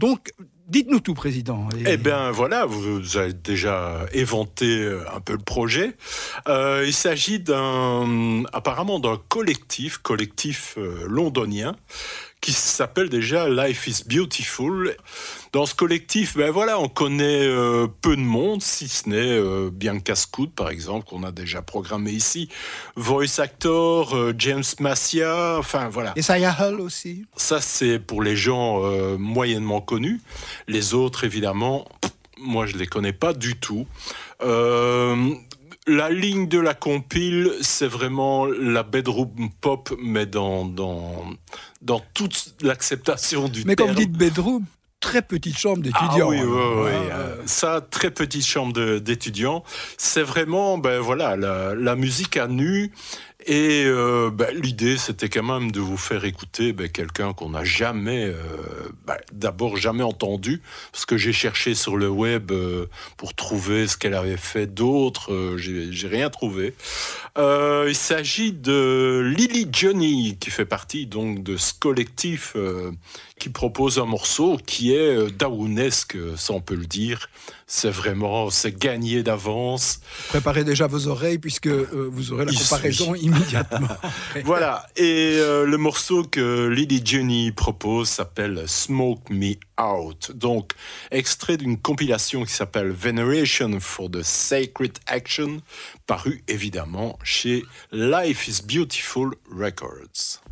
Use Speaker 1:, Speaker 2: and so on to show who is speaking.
Speaker 1: Donc, dites-nous tout, Président.
Speaker 2: Eh bien, voilà, vous avez déjà éventé un peu le projet. Il s'agit apparemment d'un collectif londonien, qui s'appelle déjà Life is Beautiful. Dans ce collectif, on connaît peu de monde, si ce n'est Bianca Scoot, par exemple, qu'on a déjà programmé ici, voice actor, James Massia, enfin voilà.
Speaker 1: Et Saya Hull aussi.
Speaker 2: Ça, c'est pour les gens moyennement connus. Les autres, évidemment, moi, je ne les connais pas du tout. La ligne de la compile, c'est vraiment la bedroom pop, mais dans toute l'acceptation du terme.
Speaker 1: Mais quand vous dites bedroom, très petite chambre d'étudiants.
Speaker 2: Ah oui. Ça, très petite chambre d'étudiants. C'est vraiment, la musique à nu. Et l'idée, c'était quand même de vous faire écouter quelqu'un qu'on n'a jamais entendu, parce que j'ai cherché sur le web pour trouver ce qu'elle avait fait d'autre, j'ai rien trouvé. Il s'agit de Lily Johnny, qui fait partie donc de ce collectif qui propose un morceau qui est daounesque, ça on peut le dire. C'est gagné d'avance.
Speaker 1: Préparez déjà vos oreilles, puisque vous aurez la comparaison immédiatement.
Speaker 2: Voilà, et le morceau que Lily Johnny propose s'appelle Smoke Me Out. Donc, extrait d'une compilation qui s'appelle Veneration for the Sacred Action, paru évidemment chez Life is Beautiful Records.